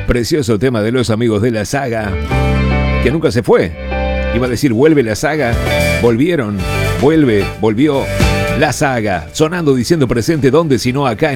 Precioso tema de los amigos de la saga, que nunca se fue. Iba a decir vuelve la saga, volvieron, volvió la saga, sonando, diciendo presente, ¿dónde sino acá en